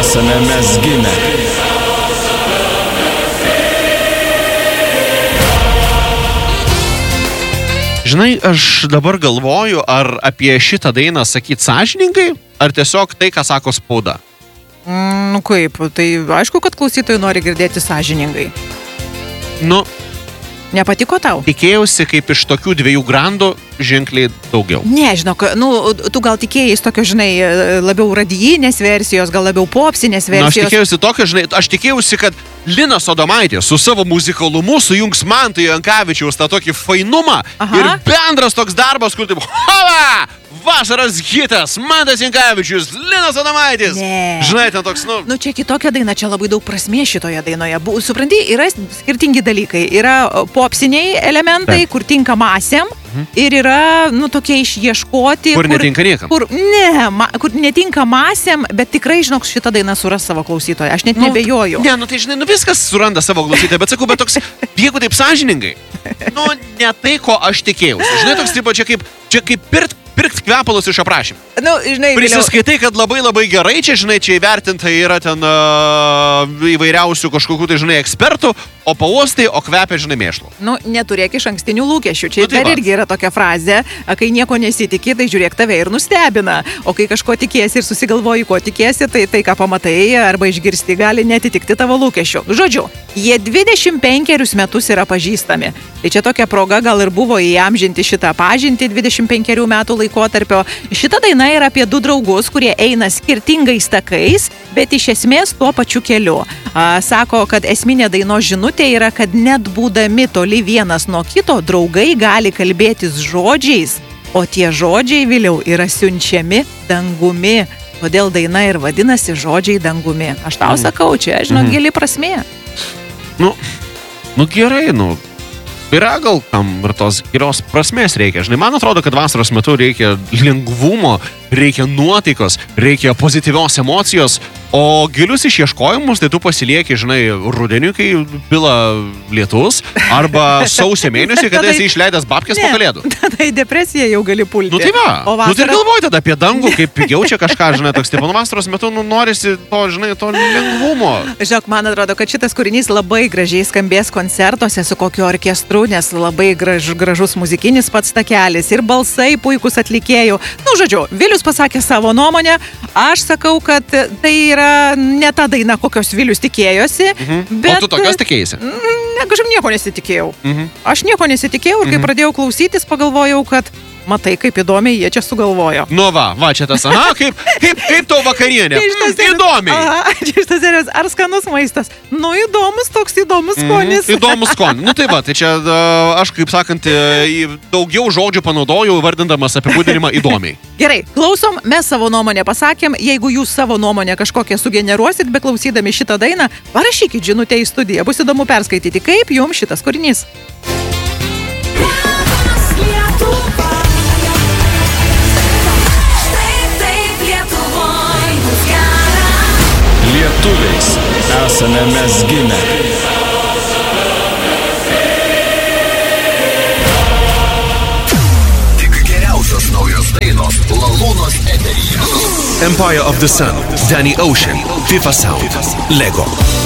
esame mes gimę. Žinai, aš dabar galvoju, ar apie šitą dainą sakyti sąžiningai, ar tiesiog tai, ką sako spauda. Nu kaip, tai aišku, kad klausytojai nori girdėti sąžiningai. Nu, Nepatiko tau? tikėjausi kaip iš tokių 2 grandų ženkliai daugiau. Ne, žinok, tu gal tikėjais tokio, žinai, labiau radijinės versijos, gal labiau popsinės Nu, aš versijos. tikėjausi tokio, žinai, aš tikėjausi, kad Linas Adomaitis su savo muzikalumu sujungs Manto Jankavičiaus tą tokį fainumą. Aha. Ir bendras toks darbas, kur taip, hova, vasaros hitas, Mantas Jankavičius, Linas Adomaitis. Ne. Žinai, ten toks, Nu, čia kitokia daina, čia labai daug prasmės šitoje dainoje. Supranti, yra skirtingi dalykai. Yra popsiniai elementai, kur tinka masėm, ir yra, tokie išieškoti. Kur netinka niekam. Kur netinka masėm, bet tikrai, žinok, šitą dainą suras savo klausytoją. Aš net nebejoju. Ne, tai žinai, viskas suranda savo klausytoją, bet sakau, bet toks, jeigu taip sąžiningai, ne tai, ko aš tikėjausi. Žinai, toks tipo, čia kaip pirkt kvepalus iš aprašymų. Žinai, Prisiskaitai, kad labai gerai, čia, žinai, čia įvertinta yra ten įvairiausių kažkokių, tai, žinai, ekspertų, o pauostai, o kvepia, žinai, mėšlo. Neturėk iš ankstinių lūkesčių. Čia tai dar va. irgi yra tokia frazė, kai nieko nesitikė, tai žiūrėk, tave ir nustebina. O kai kažko tikiesi ir susigalvoji, ko tikiesi, tai ką pamatai arba išgirsti, gali netitikti tavo lūkesčių. Žodžiu, jie 25 metus yra pažįstami. Tai čia tokia proga gal ir buvo įamžinti šitą pažintį 25 metų laikotarpio. Šita daina yra apie 2 draugus, kurie eina skirtingais takais, bet iš esmės tuo pačiu keliu. Sako, kad esminė dainos žinutė yra, kad net būdami toli vienas nuo kito, draugai gali kalbėtis žodžiais, o tie žodžiai vėliau yra siunčiami dangumi. Todėl daina ir vadinasi žodžiai dangumi. Aš tau sakau, čia, žinok, gili prasmė. Gerai, yra gal kam ir tos gilios prasmės reikia. Žinai, man atrodo, kad vasaros metu reikia lengvumo, reikia nuotaikos, reikia pozityvios emocijos, o gilius išieškojimus, tai tu pasilieki, žinai, rudeniui, kai pila lietus, arba sausio mėnesį, kada esi išleidęs babkės po kalėdų. Tada į depresiją jau gali pulti. Tai va, tai galvoji tada apie dangų, kaip pigiau čia kažką, žinai, toks tipo, vasaros metu norisi to, žinai, to lengvumo. Žinok, man atrodo, kad šitas kūrinys labai gražiai skambės koncertuose su kokiu orkestru, nes labai gražus muzikinis pats takelis ir balsai puikus atlikėjų. Žodžiu, Vilius pasakė savo nuomonę, aš sakau, kad tai yra ne ta daina, kokios Vilius tikėjosi, bet... O tu tokios tikėjaisi? Kažkaip nieko nesitikėjau. Aš nieko nesitikėjau ir kai pradėjau klausytis, pagalvojau, kad matai, kaip įdomiai jie čia sugalvojo. Va, čia tas, kaip tau vakarienė? Įdomiai. Čia šitas serijos, ar skanus maistas? Įdomus toks įdomus skonis. Įdomus skonis. Tai va, tai čia aš, kaip sakant, daugiau žodžių panaudojau, vardindamas apibūdinimą įdomiai. Gerai, klausom, mes savo nuomonę pasakėm, jeigu jūs savo nuomonę kažkokią sugeneruosit, beklausydami šitą dainą, parašykit žinutę į studiją, bus įdomu perskaityti, kaip jums šitas kūrinys. Lietuviais esame mes gimę. Tik geriausios naujos dainos Lalūnos eteryje. Empire of the Sun, Danny Ocean, FIFA Sound, Lego.